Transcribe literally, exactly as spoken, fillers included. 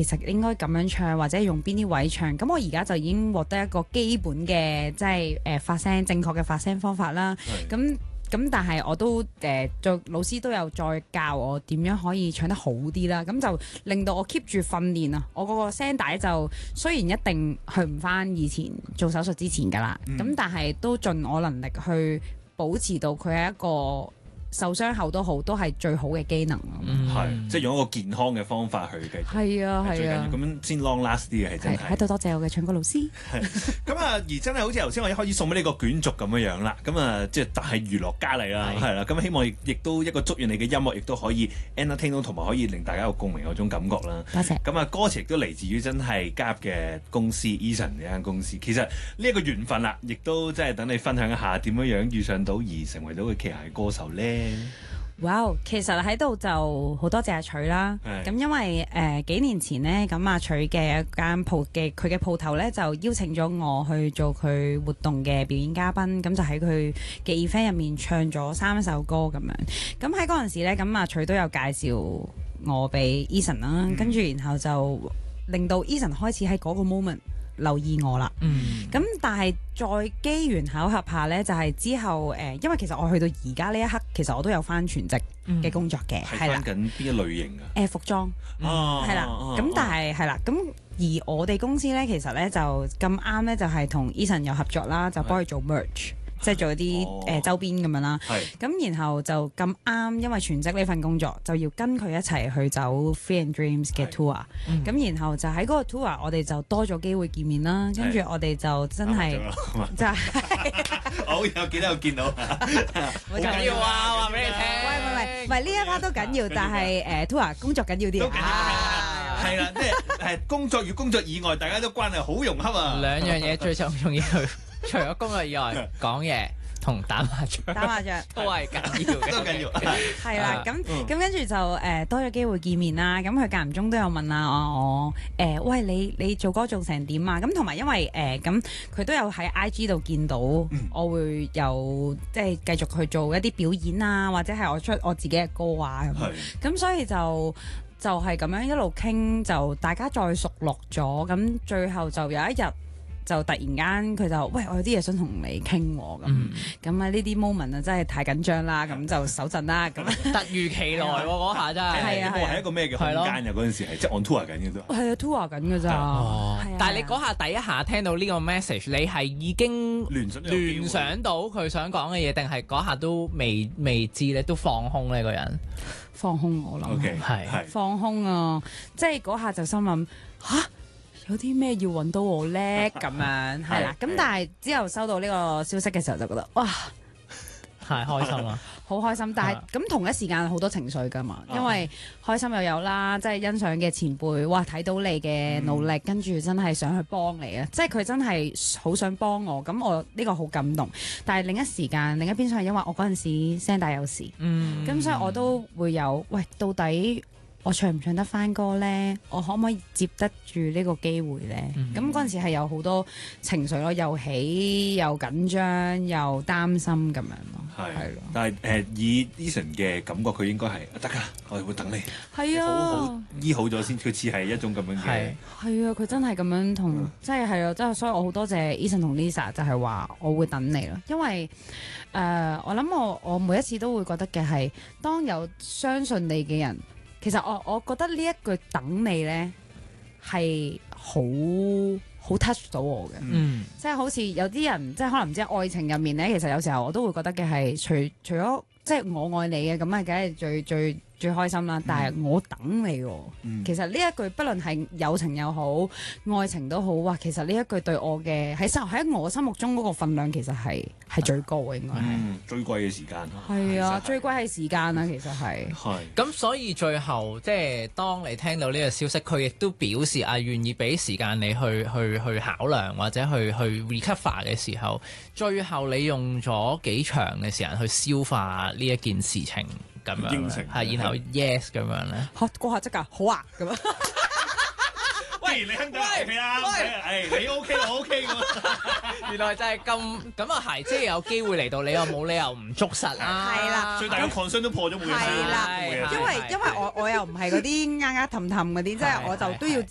其實應該咁樣唱，或者用邊啲位唱。咁我而家就已經獲得一個基本嘅即係誒、呃、發聲正確嘅發聲方法啦。咁咁但係我都誒做、呃、老師都有再教我點樣可以唱得好啲啦，咁就令到我 keep 住訓練啊！我嗰個聲帶就雖然一定去唔翻以前做手術之前㗎啦，咁、嗯、但係都盡我能力去保持到佢係一個受傷後都好，都係最好嘅機能咯。 係、嗯，即係用一個健康嘅方法去繼續。 係啊，係啊， 最緊要咁樣先 long last 啲嘅係真係。 喺度多謝我嘅唱歌老師。 咁啊，而真係好似頭先我一開始送俾呢個卷軸咁樣樣啦，咁啊，即係大娛樂家嚟啦，係啦，咁希望亦都一個祝願你嘅音樂亦都可以 entertain 到，同埋可以令大家有共鳴嗰種感覺啦。 多謝。 咁啊，歌詞亦都嚟自於真係加入嘅公司 Eason 呢間公司。其實呢一個緣分啦，亦都真係等你分享一下點樣樣遇上到而成為到嘅旗下歌手咧。 哇！Wow, 其實喺度就好多謝阿取啦。咁因為誒、呃、幾年前呢，咁阿取嘅一間鋪嘅佢嘅鋪頭呢，就邀請咗我去做佢活動嘅表演嘉賓。咁就喺佢嘅 event 入面唱咗三首歌咁樣。咁喺嗰陣時呢，咁阿取都有介紹我俾 Eason 啦。嗯、跟住然後就令到 Eason 開始喺嗰個 moment留意我啦，咁、嗯、但係再機緣巧合下呢，就係、是、之後誒、呃，因為其實我去到而家呢一刻，其實我都有翻全職嘅工作嘅，係啦、嗯。係翻緊邊一類型啊？誒、呃，服裝，係啦。咁但係係啦，咁而我哋公司呢，其實呢就咁啱呢，就係同 Eason 有合作啦，就幫佢做 merch。即係做啲誒、哦呃、周邊咁樣啦，咁然後就咁啱，因為全職呢份工作就要跟佢一齊去走 Free and Dreams 嘅 tour，咁、嗯、然後就喺嗰個 tour 我哋就多咗機會見面啦，跟住我哋就真係就係好有記得有見到，好緊要啊！話俾你聽， 喂喂喂，唔係呢一 part 都緊要，但係誒 tour 工作緊要啲啊， 係啦，即係誒工作與工作以外，大家都關係好融洽啊， 兩樣嘢最重要。除咗工作以外，講嘢同打麻雀， 打麻雀都係緊要嘅， 都緊要。 係啦，咁咁跟住就誒、呃、多咗機會見面啦。咁佢間唔中都有問下我，誒、呃、喂你你做歌做成點啊？咁同埋因為誒咁佢都有喺 I G 度見到，嗯、我會有即係繼續去做一啲表演啊，或者係我出我自己嘅歌啊咁。咁所以就就係、是、咁樣一路傾，就大家再熟絡咗。咁最後就有一日。就突然間佢就喂，我有啲嘢想同你傾喎，咁咁啊呢啲 moment 啊真係太緊張啦，咁就手震啦，咁突如其來喎嗰下真係。 係啊係一個咩嘅空間啊？嗰陣時係即係 on tour 緊嘅都係啊 tour 緊嘅咋。 但係你嗰下第一下聽到呢個 message， 你係已經聯想聯想到佢想講嘅嘢，定係嗰下都未未知咧？都放空呢個人放空我諗係放空啊！即係嗰下就心諗吓。有啲咩要揾到我咧咁樣係啦，咁但係之後收到呢個消息嘅時候就覺得哇， 太開心啦， 好開心！但係咁同一時間好多情緒㗎嘛，因為開心又有啦，即係欣賞嘅前輩，哇睇到你嘅努力，跟住真係想去幫你啊！即係佢真係好想幫我，咁我呢個好感動。但係另一時間，另一邊廂係因為我嗰陣時聲帶有事，嗯，咁所以我都會有喂，到底我唱唔唱得翻歌呢？我可唔可以接得住呢個機會呢？咁嗰陣時係有好多情緒咯，又喜又緊張又擔心咁樣咯。係咯， 但係誒、呃、以 Eason 嘅感覺，佢應該係得㗎，我哋會等你。 係啊， 好好醫好咗先，佢似係一種咁樣嘅。係啊，佢真係咁樣同，嗯、即係係啊，即係所以我好多謝 Eason 同 Lisa，就係話我會等你咯，因為誒、呃、我諗我我每一次都會覺得嘅係，當有相信你嘅人。其實我我覺得呢一句等你呢係好好 touch 到我嘅，嗯、即係好似有啲人即係可能唔知愛情入面呢，其實有時候我都會覺得嘅係除除咗即係我愛你嘅咁啊，梗係最最最開心啦！但係我等你喎，嗯、其實呢一句不論係友情又好，愛情都好，哇！其實呢一句對我嘅喺心喺我心目中嗰個份量，其實係係最高嘅，應該係、 嗯、最貴嘅時間。 係啊，最貴係時間啊，其實係。 係。咁所以最後即係當你聽到呢個消息，佢亦都表示啊願意俾時間你去去去考量或者去去 recover 嘅時候，最後你用咗幾長嘅時間去消化呢一件事情。咁樣係，然後 yes 咁樣咧， 嚇嗰下即㗎，好啊咁樣。 喂，你肯定 OK 啊？誒，你 OK 我 OK 咁。 原來就係咁咁啊，係即係有機會嚟到，你又冇理由唔捉實啊。 係啦， 最大嘅 concern 都破咗冇嘢。 係啦，因為因為我我又唔係嗰啲啱啱氹氹嗰啲，即係我就都要知